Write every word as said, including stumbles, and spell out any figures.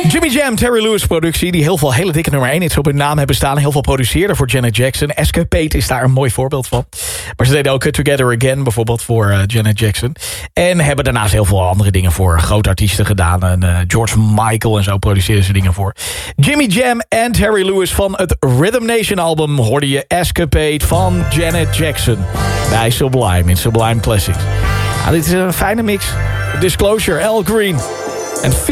Jimmy Jam, Terry Lewis productie, die heel veel hele dikke nummer één hits op hun naam hebben staan. Heel veel produceerden voor Janet Jackson. Escapade is daar een mooi voorbeeld van. Maar ze deden ook Together Again bijvoorbeeld voor uh, Janet Jackson. En hebben daarnaast heel veel andere dingen voor grote artiesten gedaan. En uh, George Michael en zo produceerden ze dingen voor. Jimmy Jam en Terry Lewis van het Rhythm Nation album hoorde je Escapade van Janet Jackson. Bij Sublime in Sublime Classics. Nou, dit is een fijne mix. Disclosure, Al Green. En